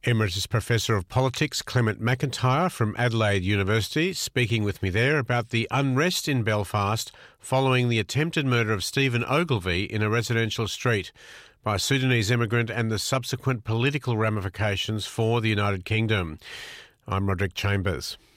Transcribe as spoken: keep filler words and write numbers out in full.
Emeritus Professor of Politics Clement McIntyre from Adelaide University speaking with me there about the unrest in Belfast following the attempted murder of Stephen Ogilvie in a residential street by a Sudanese immigrant and the subsequent political ramifications for the United Kingdom. I'm Roderick Chambers.